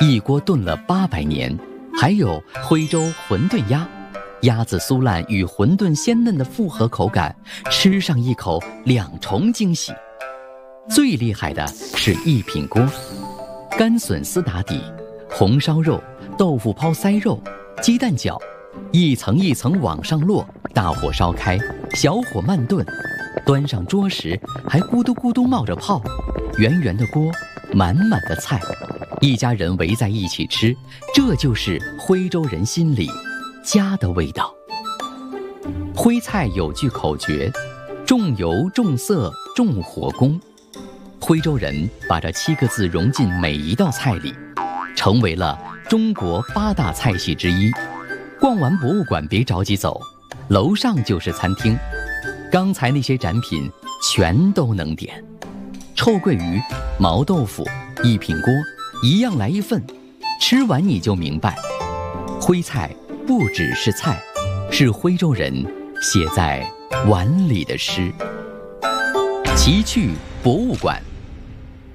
一锅炖了800年。还有徽州馄饨鸭，鸭子酥烂与馄饨鲜嫩的复合口感，吃上一口2重惊喜。最厉害的是一品锅，干笋丝打底，红烧肉、豆腐泡塞肉、鸡蛋饺，一层一层往上摞，大火烧开，小火慢炖，端上桌时还咕嘟咕嘟冒着泡，圆圆的锅，满满的菜，一家人围在一起吃，这就是徽州人心里家的味道。徽菜有句口诀：重油重色重火功。徽州人把这7个字融进每一道菜里，成为了中国8大菜系之一。逛完博物馆别着急走，楼上就是餐厅，刚才那些展品全都能点。臭鳜鱼、毛豆腐、一品锅，一样来一份，吃完你就明白，徽菜不只是菜，是徽州人写在碗里的诗。奇趣博物馆。